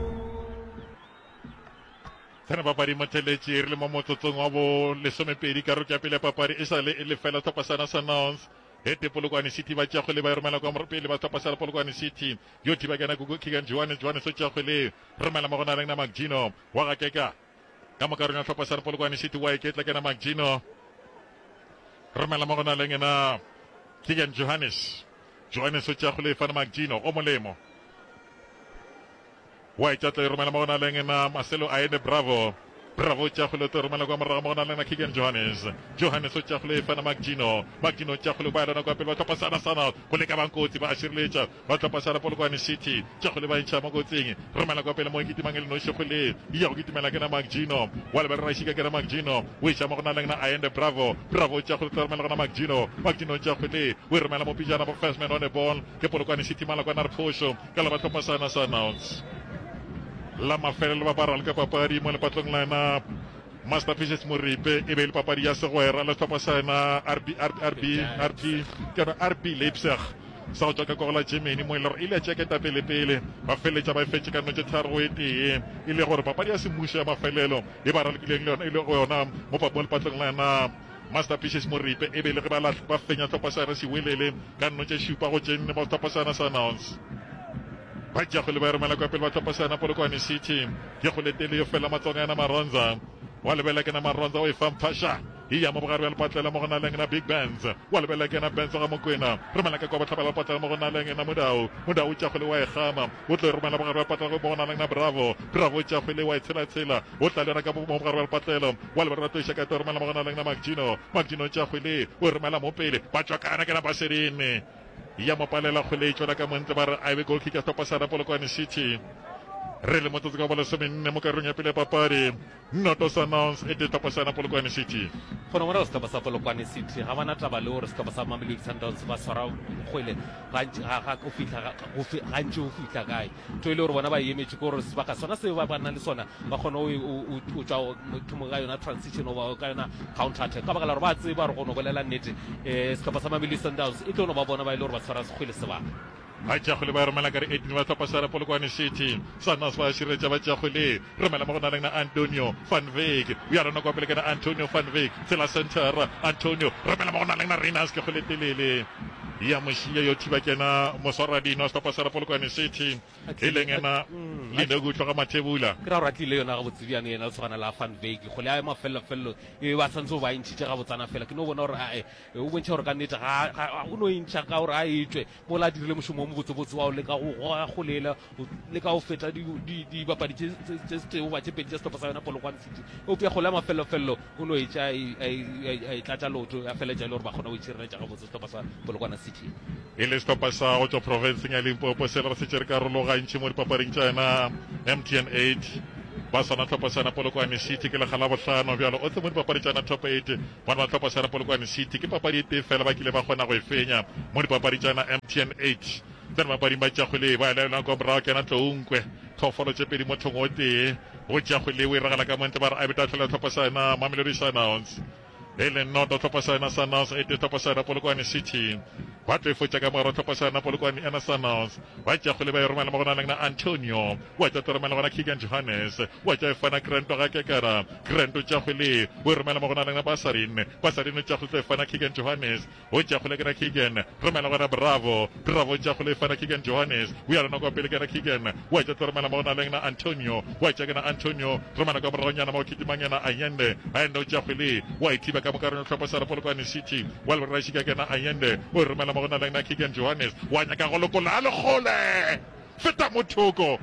tsena papadi motheletše re le mo motsotsong wa bo lesomepedi karolo ya pele ya papadi e sa le e le fela thapasana sa announce ete Polokwane City ba tšakgole ba romela kwa pele ba thapasana Polokwane City yo thiba kena go Keegan Johannes Johannes o tšakgole romela mo gona leng na Magino wa ga keka ka mokarong ya thapasana Polokwane City wa iketla kena Magino romela mo gona leng na Keegan Johannes Johannes o tšakgole fana Magino o molemo wa iketla romela mo gona leng na Marcelo Aende Bravo Bravo tšakgole to romela kwa morago mo gona leng na Keegan Johannes Johannes o tšakgole fana Magino Magino tšakgole ba elana kwa pele ba thapasana sana go leka bankotsi ba šireletša ba thapasana Polokwane City tšakgole ba intšha mo kotsing romela kwa pele mo kitimang le noši kgole ya go kitimela ke na Magino wa le ba re rašika ke na Magino o intšha mo gona leng na Aende Bravo Bravo tšakgole to romela gona Magino Magino tšakgole o romela mo pijana mo first man on the ball ke Polokwane City mala kwa na re phošo ka la ba thapasana sa announce la mafelelo ba barala ka papadi mo lepatlong la na Masterpieces Moripe e be le papadi ya segwera le thapasana R B R B R B ke R B Leipzig sa go ka kola Germany mo ile ile tšeketa pele pele ba feletša ba fetše ka notše tharo e tee e le gore papadi ya semmušo ya mafelelo e baralekileng le yona e le go yona mo lepatlong la na Masterpieces Moripe e be le ge ba fenya thapasana sewelele ka notše šupa go tšenne ba thapasana sa announce ba tšakgole ba romela kwa pele ba thapasana Polokwane City ke go letele yo fela matsone ya na Maronza wa lebela ke na Maronza o e famphasha e ya mo bogare ya lepatlela mo gona leng na big bands wa lebela ke na bands ga Mokwena romela ka kwa batlhabela lepatlela mo gona leng na Modau Modau tšakgole wa e gama o tlo romela bogare ya lepatlela mo gona leng na Bravo Bravo tšakgole wa e tshela-tshela o tla lena ka mo bogare ya lepatlela wa lebela toiša ka to romela mo gona leng na Magino Magino tšakgole o romela mo pele ba tswakana ke na Baserene ya mopalela kgole e tšwela ka montle ba re a be goal kick ya thapasana Polokwane City re le motsotso ka bolesomenne mo karong ya pele ya papadi noto sa announce e te thapasana Polokwane City gona mora se ka sa Polokwane City ga bana taba le gore se ka sa Mamelodi Sundowns ba swara kgwele ga ga go fitla go gantši o fitla kae to ile gore bona ba emetše gore se ba ka sona se ba bana le sona ba kgona o tswa thumo ga yona transition over ka yona counter attack ka ba la gore ba tseba re go no bolela nnete eh se ka sa Mamelodi Sundowns e tlo no ba bona ba ile gore ba swara sekgwele se ba ba tšagole ba romela ka re eighteen ba tlhopha sa Polokwane City Sunrise ba širetša ba tšagole romela mo go na leng na Antonio van Wyk ya rona kwa pele ka na Antonio van Wyk tsela center Antonio romela mo go na leng na Renas ke go le telele ya mošia yo thiba kena moswaradino tlhopha sa Polokwane City e leng ena le no go tloga mathebula ke ra o ratlile yona ga botsibiane yena o tshwana la van Wyk go le a mafellofello e ba santse o ba intšhitše ga botsana fela ke no bona gore ae o bontšha gore ka nnete ga o no intšha ka gore a etswe mola a dirile mošomo o mobotsebotse wa o leka go golela le ka go feta dibapadi tse seteo ba tše pedi tša setlhopha sa yona Polokwane City o pea go le a mafellofello o no etša a tlatša loto a feletša le gore ba kgona go itšhireletša ga botse setlhopha sa Polokwane City e le setlhopha sa go tšwa provinceng ya Limpopo se le re se tšere karolo gantši mo dipapading tša yona M T N eight ba sona tlhopha sa yona Polokwane City ke lekga la bohlano bjalo o tse mo dipapadi tša yona top eight bana ba tlhopha sa yona Polokwane City ke papadi e tee fela ba kile ba kgona go e fenya mo dipapadi tša yona M T N eight then bapading ba tšagole ba elaela ko morago ke yona Tlounkwe tlhofolo tše pedi mo thong o tee go tšagole o e ragela ka montle ba re a beta tlhola tlhopha sa yona Mamelodi Sundowns e leng noto tlhopha sa yona Sundowns e tee tlhopha sa yona Polokwane City ba tlo e fotša ka mogaro tlhopha sa yona Polokwane ena Sundowns ba tšagole ba e romela mo go na leng na Antonio wa tša toromela gona Keegan Johannes wa tša e fana Grento ga kekara Grento tšagole o e romela mo go na leng na Basarin Basarin o tšagole tlo e fana Keegan Johannes o tšagole ke na Keegan romela gona Bravo Bravo tšagole e fana Keegan Johannes o ya rona kwa pele ke na Keegan wa tša toromela mo go na leng na Antonio wa tša ke na Antonio romela kwa moragonyana mo kitimanyana Ayende Ayende o tšagole wa e thiba ka mokarone tlhopha sa Polokwane City wa le rašika ke na Ayende o e romela mo go na leng na Keegan Johannes wa nyaka go lokola a legole feta mothoko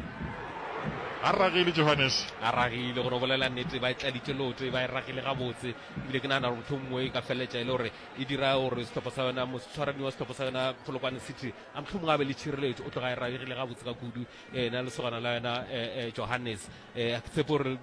a ragile Johannes a ragile gore bolela nnete ba e tladitše loto ba e ragile gabotse ebile ke nagana gore motho mongwe e ka feletša e le gore e dira gore setlhopha sa yona motshwarani wa setlhopha sa yona Polokwane City a motlho mongwe a be le tšhireletšo o tloga e ragile gabotse ka kudu ena lesogana la yona Johannes a ke tshepe gore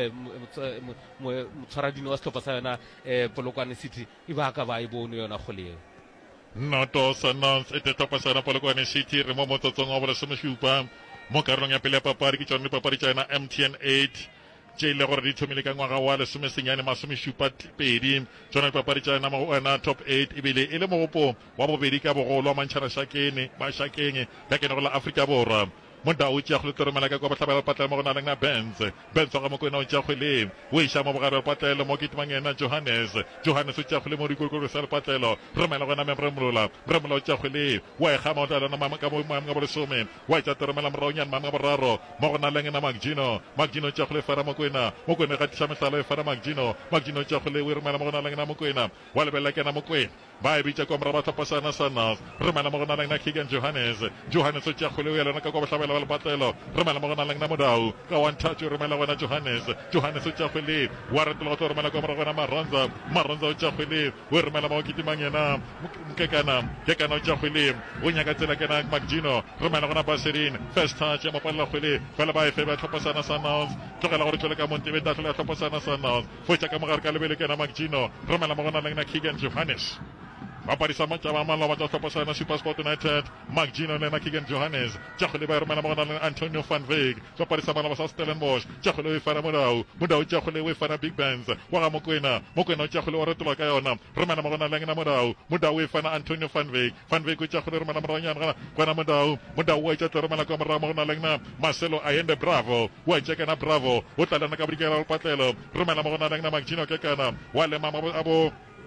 motshwaradino wa setlhopha sa yona Polokwane City e ba ka ba e bone yona kgoleo noto Sundowns e tee tlhopha sa yona Polokwane City re mo motsotsong wa bolesomešupa mo karolong ya pele ya papadi ke tšone dipapadi tša yona M T N eight tše e le gore di thomile ka ngwaga wa lesomesenyane masomešupa pedi tšona dipapadi tša yona top eight ebile e le mogopo wa bobedi ka bogolo wa mantšhana mašakeng ka kene go la Afrika Borwa mondao tšagole toromela ka kwa bahlabela patlelo mo go na leng na Benz Benz wa ga mokwena o tšagole o iša mo bogare patlelo mo kitimang yena Johannes Johannes o tšagole mo dikolokolo sa lepatlelo romela gona memremolola remolola o tšagole wa e gama o tlalana ka maemo ka bolesome wa etša toromela moraonyane maemo ka boraro mo go na leng na Magino Magino o tšagole fara mokwena mokwena ga tiša mehlalo e fara Magino Magino o tšagole o e romela mo go na leng na mokwena wa lebelela kena mokwena ba e bitša kwa moraba tlhopha sa yona Sundowns romela mo go na leng na Keegan Johannes Johannes o tšagole o yelana ka kwa bahlabela lepatlelo romela mo go na leng na modau ka one touch o romela gona Johannes Johannes o tšagole wa retologa tlo romela kwa morago gona Maronza Maronza o tšagole o romela mo kitimang yena Kekana Kekana o tšagole o nyaka tsela kena Magino romela gona Baserin first touch ya mopalela kgwele fela ba e fe ba tlhopha sa yona Sundowns tlogela gore tlole ka montebe tatlo ya tlhopha sa yona Sundowns fotša ka mogare ka lebele kena Magino romela mo go na leng na Keegan Johannes bapadisa matšaba malo ba tla tlhopha sa yona Supersport United Magino le na Keegan Johannes tšagole ba e romela mo go na leng Antonio van Wyk bapadisa malo ba sa Stellenbosch tšagole o e fana modau modau tšagole o e fana Big Bands wa ga mokwena mokwena o tšagole o retolwa ka yona romela mo go na leng na modau modau o e fana Antonio van Wyk van Wyk o tšagole romela moranyana gona modau modau wa e tša romela kwa morago mo go na leng na Marcelo Ayende Bravo wa e tšekana Bravo o tlalana ka bodikela lepatlelo romela mo go na leng na Magino Kekana wa lema abo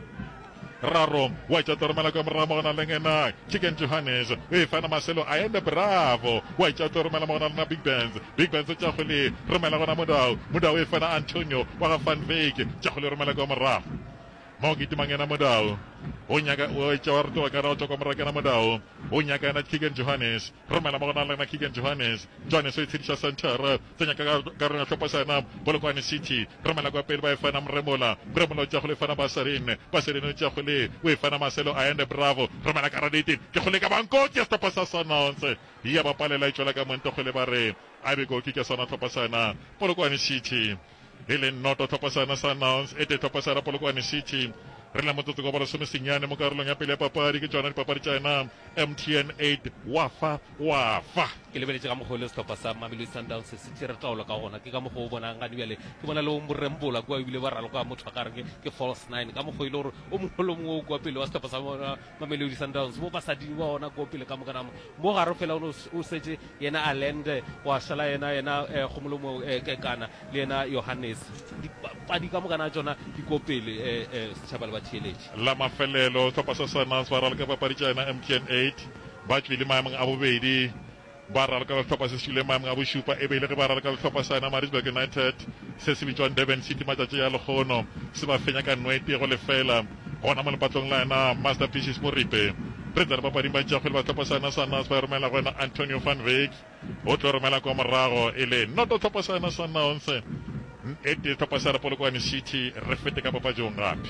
raro wa tša toromela ka morago mo go na leng ena Keegan Johannes o e fana Marcelo Ayende Bravo wa tša toromela mo go na leng na Big Bands Big Bands o tšagole romela gona modau modau o e fana Antonio wa ga Van Wyk tšagole romela ka morago mo kitimang yena modau o nyaka o tša wa retoga ka ra o tšwa kwa morago yena modau o nyaka yena Keegan Johannes romela mo go na leng na Keegan Johannes Johannes o e tshediša centre tse nyaka ka rona tlhopha sa yena Polokwane City romela kwa pele ba e fana Mremola Mremola o tšagole e fana Basarin Basarin o tšagole o e fana Marcelo Ayende Bravo romela ka radeitin ke kgole ka bankoti ya setlhopha sa Sundowns ya ba palela e tšwela ka monte kgole ba re a be koki ke sona tlhopha sa yena Polokwane City e leng noto tlhopha sa yona Sundowns e tee tlhopha sa yona Polokwane City re la motsotso ka bora somesenyane mo karolong ya pele ya papadi ke tsona dipapadi tša ena M T N eight wafa wafa ke lebeletse ka mogolo setlhopha sa Mamelodi Sundowns se se re taola ka gona ke ka mogo o bona ngane bjale ke bona le o morembola kwa ebile ba raloka motho a kare ke ke false nine ka mogo ile gore o mogolo mongwe o kwa pele wa setlhopha sa Mamelodi Sundowns mo basadi ba ona kwa pele ka mokana mo gare fela o setse yena Alende wa shala yena yena gomolomo ke kana le yena Johannes dipadi ka mokana tsona di kwa pele setšhaba le ba theeletše la mafelelo setlhopha sa Sunrise ba raloka papadi tša ena M T N eight ba tlile maemong a bobedi ba raloka setlhopha se šile maemong a bošupa e beile ge ba raloka setlhopha sa ena Maritzburg United se se bitswang Durban City matšatši ya lekgono se ba fenya ka nwete go lefela gona mo lepatlong la ena Masterpieces Moripe re tsa re papading ba tšakgwele ba setlhopha sa ena Sunrise ba romela go ena Antonio van Wyk o tlo romela kwa morago e le noto setlhopha sa ena Sundowns e te setlhopha sa Polokwane City re fete ka papading gape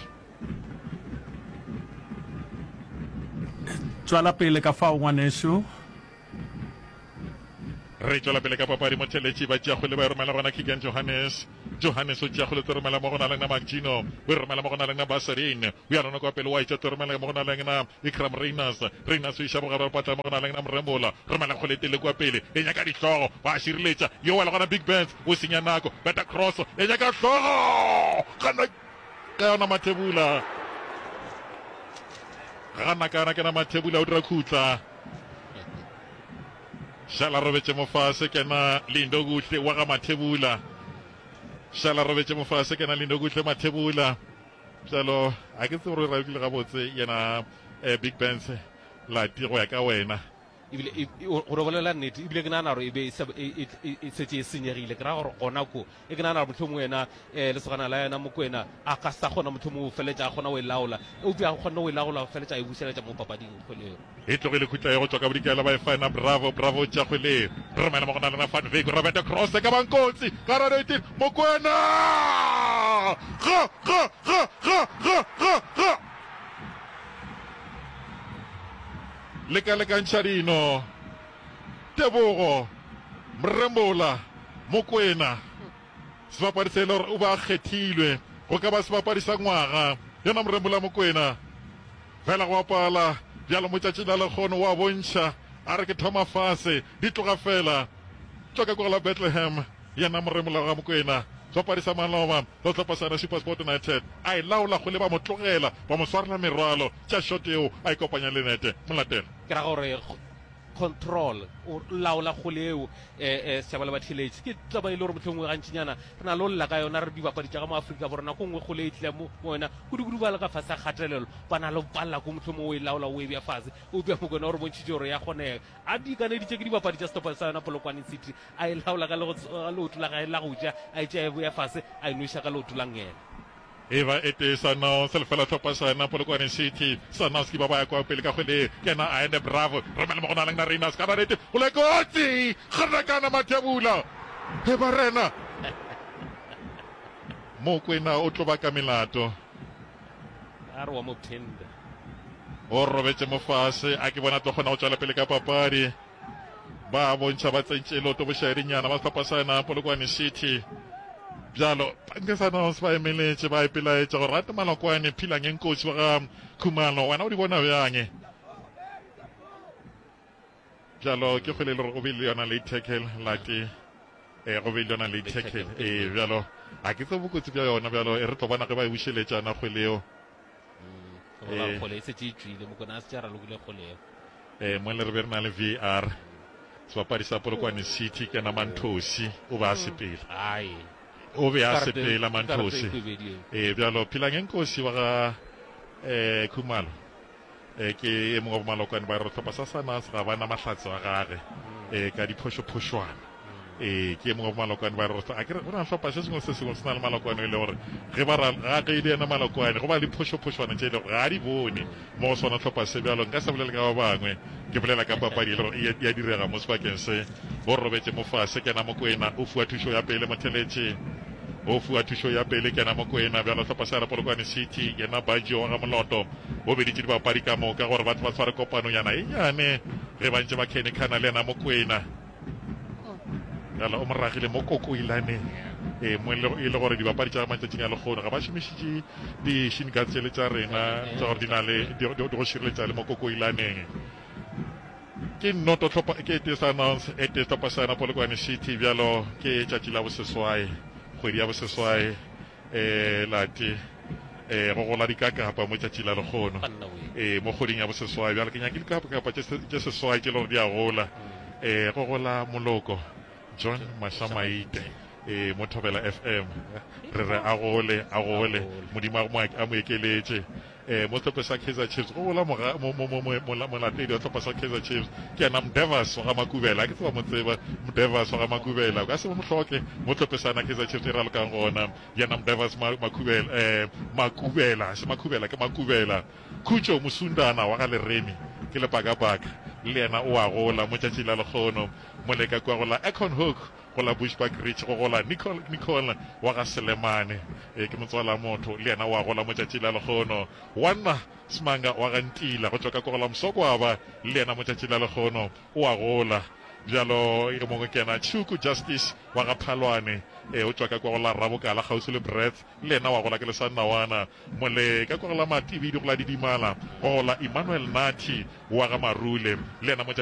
tswala pele ka fao ngwaneso re tswela pele ka papadi mo theletše ba tšeagole ba e romela gona Kigan Johannes Johannes o tšeagole tse romela mo gona lengna Magino o e romela mo gona lengna Basarin o ya lona kwa pele wa itša tse romela mo gona lengna Ikram Reyners Reyners o iša bogare patla mo gona lengna Morembola romela kgoletele kwa pele e nyaka ditlogo ba šireletša yo wela gona Big Benz o senya nako beta cross e nyaka tlogo gana ka yona Mathebula gana kana kena Mathebula o dira khutla Shala robetse mo fase kena Lindo Gutle wa ga Mathebula Shala robetse mo fase kena Lindo Gutle Mathebula jalo a ke tsore ra ile ga botse yena Big Benz la tiro ya ka wena ibile go robolela nnete ibile ke nana gore e be e setse e senyegile ke ra gore gona ko e ke nana gore motlho mongwe ena le segana la yena mokwena a ka sa gona motlho mongwe feletša a kgona o e laola o bja go kgona o e laola feletša a e buseletša mo papading kgoleo e tlogile khutla ya go tswa ka bodikela ba e fana bravo bravo tša kgwele romela mo gona lena Van Wyk Roberto Cross ka bankotsi ka radite mokwena ga ga ga ga ga ga ga lekalekantšhadino Tebogo Morembola Mokwena sebapadi se e le gore o ba kgethilwe go ka ba sebapadi sa ngwaga yona Morembola Mokwena fela go apala bjalo motšatši la lekgono wa bontšha a re ke thoma fase di tloga fela tswa ka kogela Bethlehem yena Morembola ga Mokwena sebapadi sa maloba lo tlhopha sa SuperSport United a e laola go le ba mo tlogela ba mo swarela merwalo tša shot eo a e kopanya le nete molatela ke ra gore control o laola go leo eh setšhaba le batheletše ke taba e le gore motlhongwe gantšinyana re na le o lla ka yona re dibapadi tša ka mo Afrika borona ko nngwe kgole e tlile mo wena kudu-kudu ba le ka fase a kgatelelo ba na le palela ko motlho mo o e laola o e bja fase o bja mokwena gore bontšhitše gore ya kgonega a dikaneditše ke dibapadi tša setlhopha sa yona Polokwane City a e laola ka leoto la gae la go ja a e tša e boya fase a e noša ka leoto la ngela eva ete Sundown se le fela tlhopha sa yena Polokwane City Sundown ke ba ba ya kwa pele ka kgwele kena a ene bravo romela mo gona leng na Reyners ka barete o le kotsi kganakana Mathebula e ba rena Mokwena o tlo ba ka melato a re wa mo penda o robetse mo fase a ke bona tlo kgona go tswela pele ka papadi ba bontšha ba tsentše loto bošaedinyana ba tlhopha sa yena Polokwane City bjalo nke Sundown ba emeletše ba epelaetša gore rate Malokwane philang enkosi wa ga Khumalo wena o di bona bjange bjalo ke kgwele le gore go be le yona late tackle late eh go be le yona late tackle eh bjalo a ke tse bokotsi bja yona bjalo e re tlo bona ge ba e bušeletšana kgweleo eh kgole se tšitšile mokona a se tša ralokile kgoleo eh mo le re be re na le V R sebapadi sa Polokwane City ke na Manthosi o ba a sepela ai o be a sepela Manthosi eh bjalo philang enkosi wa ga eh Khumalo eh ke e mongwe wa Malokwane ba re tlhopha sa Sundown ga bana mahlatso a gage eh ka diphošophošwana eh ke e mongwe wa Malokwane ba re a ke re bona tlhopha se sengwe se sengwe se na le Malokwane le gore ge ba ga ke ile ena Malokwane go ba le phošophošwana tše le ga di bone mo sona tlhopha se bjalo nka se bolele ka ba bangwe ke bolela ka papadi le gore ya direga mo sebakeng se bo robetse mo fase kena Mokwena o fua thušo ya pele motheletše o fua thušo ya pele kena Mokwena bjalo tlhopha sa Polokwane City yena Bajo wa ga Moloto o beditše dibapadi ka moka gore batho ba tshware kopano yana e nyane ge ba ntše ba khenikana le yena Mokwena bjalo o moragile mo Kokoilane e mo e le gore dibapadi tsa matšatšing a lekgono ga ba šomišitše di-shin guns le tsa rena tsa gore di na le di go šireletša le mokokoilaneng ke noto tlhopa ke te announce e te topa sana Polokwane City bjalo ke tšatši la boseswai kgwedi ya boseswai eh lati eh go gola dikakapa mo tšatši la lekgono eh mo kgoding ya boseswai bjalo ke nyake dikakapa tše seswai tše le gore di a gola eh go gola moloko John Mashamaite eh mo Thobela F M re re a gole a gole modimo a mo ekeletše eh mo tlope sa Kaizer Chiefs go gola mo mo mo mo la tedi o tlopa sa Kaizer Chiefs ke na Mdevas wa Makubela ke tswa mo tseba Mdevas wa Makubela ka se mo hloke mo tlope sa na Kaizer Chiefs ra le ka gona ya na Mdevas Makubela eh Makubela se Makubela ke Makubela Khutsho Musundana wa ga le Remi ke le pagapaka le yena o a gola mo tšatši la lekgono mo le ka kwa gola Econ Hook go la Bushbuck Ridge go gola Nicole Nicole wa ga Selemane e ke motswala motho le yena wa gola mo tšatši la lekgono wanna Smanga wa ga Ntila go tloka go gola Msokwaba le yena mo tšatši la lekgono o a gola bjalo e mongwe ke na Chuku Justice wa ga Phalwane e o tswa ka go la Rabokala Gausu le Breath le yena wa gola ke le Sanawana mo le ka go la Matibi di go la Didimala go la Emmanuel Nati wa ga Marule le yena mo